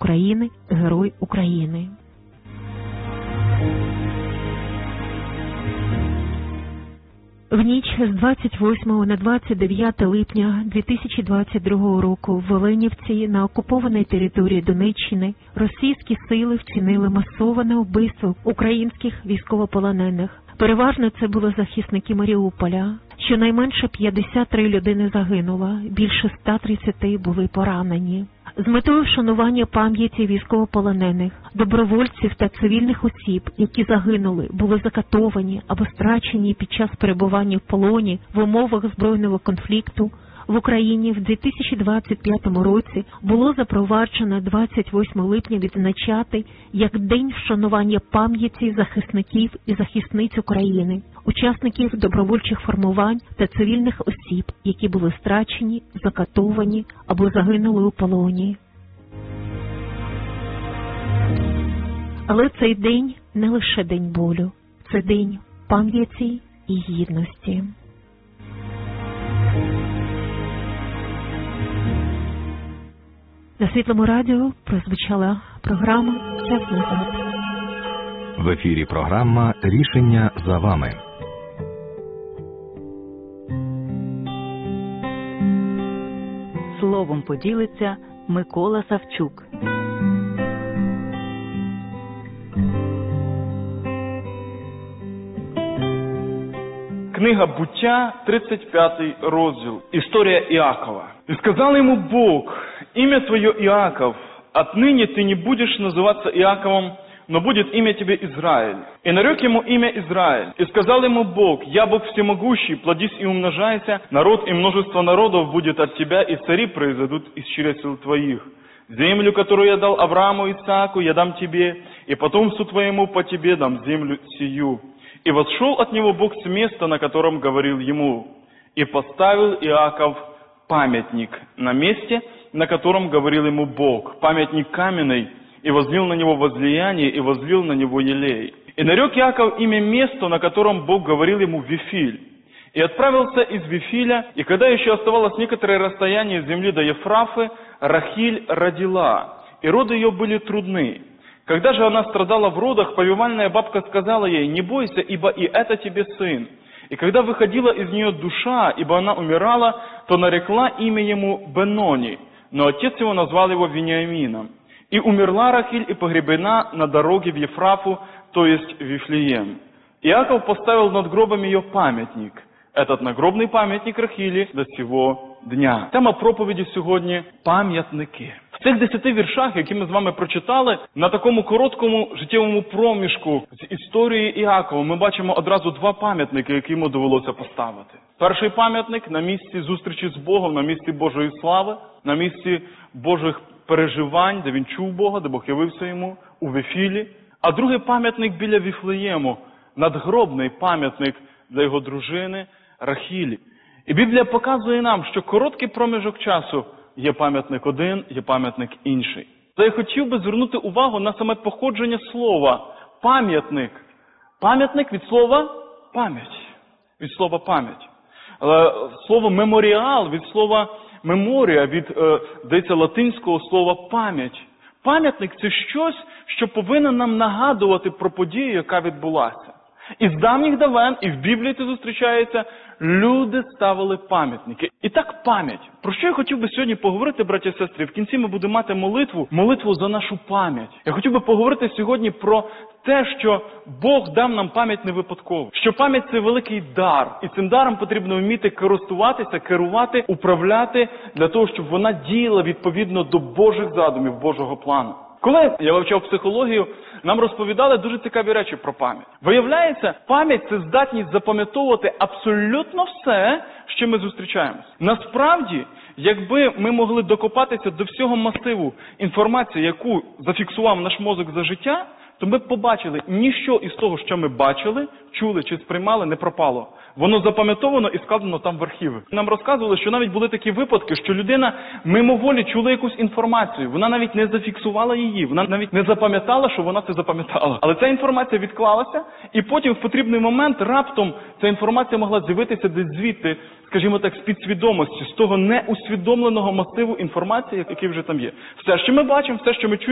України, Герой України. В ніч з 28 на 29 липня 2022 року в Оленівці на окупованій території Донеччини російські сили вчинили масоване вбивство українських військовополонених. Переважно це були захисники Маріуполя. Щонайменше 53 людини загинуло, більше 130 були поранені. З метою вшанування пам'яті військовополонених, добровольців та цивільних осіб, які загинули, були закатовані або страчені під час перебування в полоні в умовах збройного конфлікту, в Україні в 2025 році було запроваджено 28 липня відзначати як День вшанування пам'яті захисників і захисниць України, учасників добровольчих формувань та цивільних осіб, які були страчені, закатовані або загинули у полоні. Але цей день не лише день болю, це день пам'яті і гідності. На Світлому радіо прозвучала програма «Час назад». В ефірі програма «Рішення за вами». Словом поділиться Микола Савчук. Книга Буття, 35 розділ. Історія Іакова. «И сказал ему Бог, имя твое Иаков, отныне ты не будешь называться Иаковом, но будет имя тебе Израиль. И нарек ему имя Израиль. И сказал ему Бог, я Бог всемогущий, плодись и умножайся, народ и множество народов будет от тебя, и цари произойдут из чресел твоих. Землю, которую я дал Аврааму и Исааку, я дам тебе, и потомству твоему по тебе дам землю сию. И восшел от него Бог с места, на котором говорил ему, и поставил Иаков памятник на месте, на котором говорил ему Бог, памятник каменный, и возлил на него возлияние, и возлил на него елей. И нарек Иаков имя месту, на котором Бог говорил ему Вифиль. И отправился из Вифиля, и когда еще оставалось некоторое расстояние с земли до Ефрафы, Рахиль родила, и роды ее были трудны. Когда же она страдала в родах, повивальная бабка сказала ей, не бойся, ибо и это тебе сын. И когда выходила из нее душа, ибо она умирала, то нарекла имя ему Бенони, но отец его назвал его Вениамином. И умерла Рахиль и погребена на дороге в Ефрафу, то есть в Вифлеем. Иаков поставил над гробом ее памятник. Этот нагробний пам'ятник Рахілі до цього дня. Тема проповіді сьогодні – пам'ятники. В цих 10 віршах, які ми з вами прочитали, на такому короткому життєвому проміжку з історії Іакова ми бачимо одразу 2 пам'ятники, які йому довелося поставити. Перший пам'ятник на місці зустрічі з Богом, на місці Божої слави, на місці Божих переживань, де він чув Бога, де Бог явився йому, у Вифілі. А другий пам'ятник біля Віфлеєму, надгробний пам'ятник для його дружини Рахілі. І Біблія показує нам, що короткий проміжок часу є пам'ятник один, є пам'ятник інший. То я хотів би звернути увагу на саме походження слова «пам'ятник». Пам'ятник від слова «пам'ять». Від слова «пам'ять». Слово «меморіал» від слова «меморія», від, здається, латинського слова «пам'ять». Пам'ятник – це щось, що повинно нам нагадувати про подію, яка відбулася. І з давніх давен, і в Біблії це зустрічається, люди ставили пам'ятники. І так пам'ять. Про що я хотів би сьогодні поговорити, браті і сестри? В кінці ми будемо мати молитву за нашу пам'ять. Я хотів би поговорити сьогодні про те, що Бог дав нам пам'ять не випадково. Що пам'ять – це великий дар. І цим даром потрібно вміти користуватися, керувати, управляти, для того, щоб вона діяла відповідно до Божих задумів, Божого плану. Коли я вивчав психологію, нам розповідали дуже цікаві речі про пам'ять. Виявляється, пам'ять – це здатність запам'ятовувати абсолютно все, з чим ми зустрічаємося. Насправді, якби ми могли докопатися до всього масиву інформації, яку зафіксував наш мозок за життя, то ми б побачили, ніщо із того, що ми бачили, чули чи сприймали, не пропало. Воно запам'ятовано і складено там в архіви. Нам розказували, що навіть були такі випадки, що людина мимоволі чула якусь інформацію. Вона навіть не зафіксувала її, вона навіть не запам'ятала, що вона це запам'ятала. Але ця інформація відклалася, і потім в потрібний момент раптом ця інформація могла з'явитися десь звідти, скажімо так, з підсвідомості, з того неусвідомленого масиву інформації, який вже там є. Все, що ми бачимо, все, що ми чуємо,